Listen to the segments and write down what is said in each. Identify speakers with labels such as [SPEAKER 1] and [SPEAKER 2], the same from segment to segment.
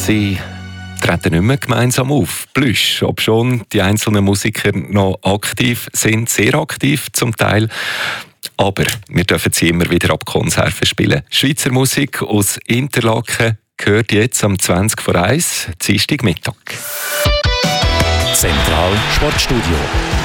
[SPEAKER 1] Sie treten nicht mehr gemeinsam auf. Plüsch, ob schon die einzelnen Musiker noch aktiv sind, sehr aktiv zum Teil. Aber wir dürfen sie immer wieder ab Konserven spielen. Schweizer Musik aus Interlaken gehört jetzt am 20:01, Dienstagmittag.
[SPEAKER 2] Zentral Sportstudio.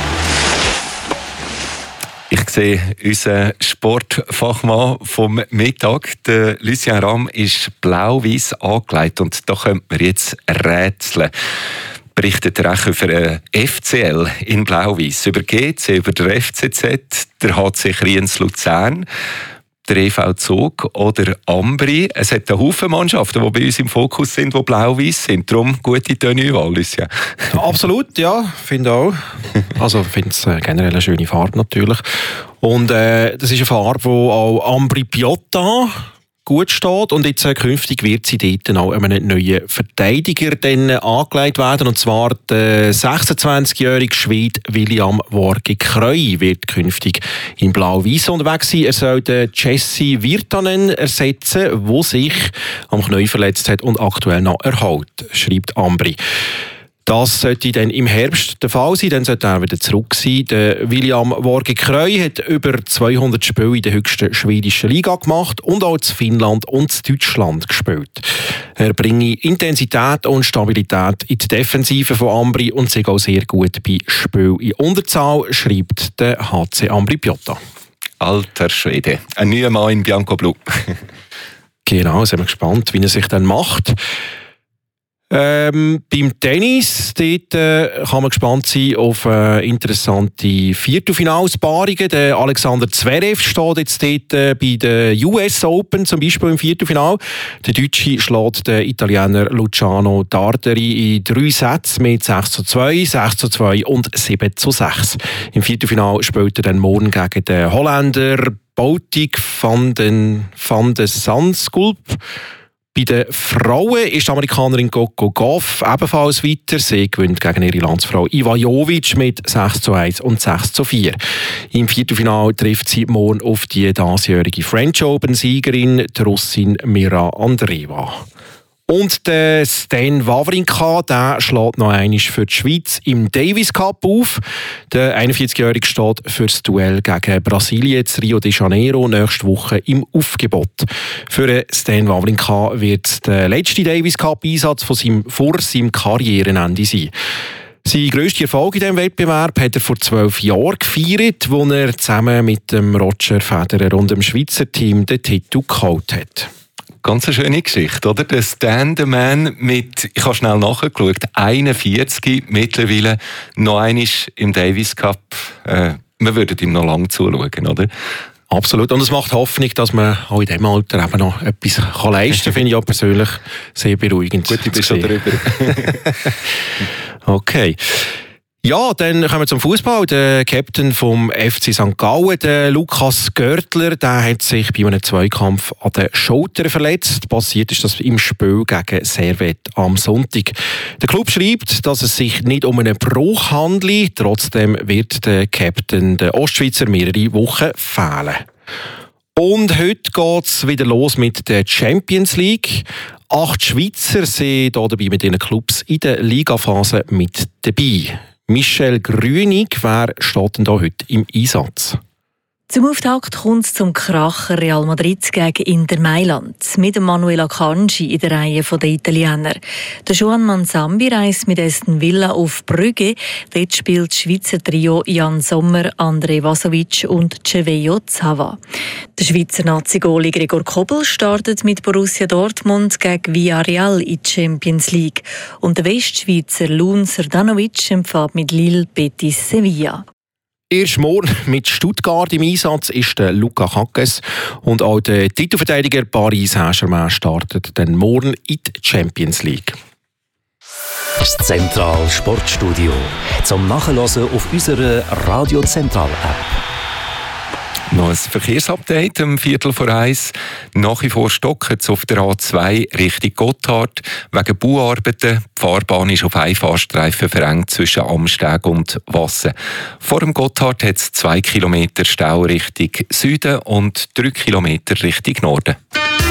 [SPEAKER 1] Ich sehe unseren Sportfachmann vom Mittag, der Lucien Ramm, ist blau-weiss angelegt und da könnte man jetzt rätseln. Berichtet er auch über FCL in blau-weiss, über GC, über der FCZ, der HC Kriens Luzern, der EV Zug oder Ambri. Es hat einen Haufen Mannschaften, die bei uns im Fokus sind, die blau-weiss sind. Darum gute Tenue-Wahl, Lucien.
[SPEAKER 3] Absolut, ja, finde auch. Also ich finde es generell eine schöne Farbe natürlich. Und das ist eine Farbe, die auch Ambri Piotta gut steht. Und jetzt künftig wird sie dort auch einem neuen Verteidiger angelegt werden. Und zwar der 26-jährige Schwede William Vorge-Kröy wird künftig in Blau-Weiss unterwegs sein. Er soll den Jesse Virtanen ersetzen, der sich am Knie verletzt hat und aktuell noch erhält, schreibt Ambri. Das sollte dann im Herbst der Fall sein, dann sollte er wieder zurück sein. Der William Vorge-Kröy hat über 200 Spiele in der höchsten schwedischen Liga gemacht und auch in Finnland und in Deutschland gespielt. Er bringe Intensität und Stabilität in die Defensive von Ambri und sei auch sehr gut bei Spielen in Unterzahl, schreibt der HC Ambri Piotta.
[SPEAKER 1] Alter Schwede, ein neuer Mann in Bianco Blu.
[SPEAKER 3] Genau, sind wir gespannt, wie er sich dann macht. Beim Tennis dort, kann man gespannt sein auf interessante Viertelfinalspaarungen. Der Alexander Zverev steht jetzt dort bei den US Open, zum Beispiel im Viertelfinal. Der Deutsche schlägt den Italiener Luciano Darderi in 3 Sätzen mit 6:2, 6:2 und 7:6. Im Viertelfinal spielt er dann morgen gegen den Holländer Boutique van den Zandschulp. Bei den Frauen ist die Amerikanerin Coco Gauff ebenfalls weiter. Sie gewinnt gegen ihre Landsfrau Iva Jovic mit 6:1 und 6:4. Im Viertelfinale trifft sie morgen auf die diesjährige French Open-Siegerin, die Russin Mira Andreeva. Und der Stan Wawrinka, der schlägt noch einmal für die Schweiz im Davis Cup auf. Der 41-Jährige steht für das Duell gegen Brasilien in Rio de Janeiro nächste Woche im Aufgebot. Für Stan Wawrinka wird der letzte Davis Cup-Einsatz vor seinem Karrierenende sein. Sein grösster Erfolg in diesem Wettbewerb hat er vor 12 Jahren gefeiert, als er zusammen mit dem Roger Federer und dem Schweizer Team den Titel geholt hat.
[SPEAKER 1] Ganz eine schöne Geschichte, oder? Der Stan, der Man mit, ich habe schnell nachgeschaut, 41 mittlerweile, noch einmal im Davis Cup. Wir würden ihm noch lange zuschauen, oder?
[SPEAKER 3] Absolut. Und es macht Hoffnung, dass man auch in diesem Alter eben noch etwas leisten kann. Finde ich auch persönlich sehr beruhigend.
[SPEAKER 1] Gut, du bist schon drüber.
[SPEAKER 3] Okay. Ja, dann kommen wir zum Fußball. Der Captain vom FC St. Gallen, der Lukas Görtler, der hat sich bei einem Zweikampf an den Schultern verletzt. Passiert ist das im Spiel gegen Servette am Sonntag. Der Club schreibt, dass es sich nicht um einen Bruch handelt. Trotzdem wird der Captain, der Ostschweizer, mehrere Wochen fehlen. Und heute geht es wieder los mit der Champions League. 8 Schweizer sind hier dabei mit ihren Clubs in der Ligaphase mit dabei. Michel Grünig, wer steht denn da heute im Einsatz?
[SPEAKER 4] Zum Auftakt kommt es zum Kracher Real Madrid gegen Inter Mailand. Mit dem Manuel Akanji in der Reihe der Italiener. Der Juan Manzambi reist mit Aston Villa auf Brügge. Dort spielt das Schweizer Trio Jan Sommer, André Vasovic und Cevejo Zava. Der Schweizer Nazi-Goalie Gregor Kobel startet mit Borussia Dortmund gegen Villarreal in die Champions League. Und der Westschweizer Lun Srdanovic empfängt mit Lille Betis Sevilla.
[SPEAKER 3] Erst morgen mit Stuttgart im Einsatz ist der Luka Hackes und auch der Titelverteidiger Paris Saint-Germain startet dann morgen in die Champions League.
[SPEAKER 2] Das Zentral Sportstudio zum Nachhören auf unserer Radio Zentral App.
[SPEAKER 1] Noch ein Verkehrsupdate um 12:45. Nach wie vor stockt es auf der A2 Richtung Gotthard. Wegen Bauarbeiten. Die Fahrbahn ist auf einen Fahrstreifen verengt zwischen Amsteg und Wassen. Vor dem Gotthard hat es 2 Kilometer Stau Richtung Süden und 3 Kilometer Richtung Norden.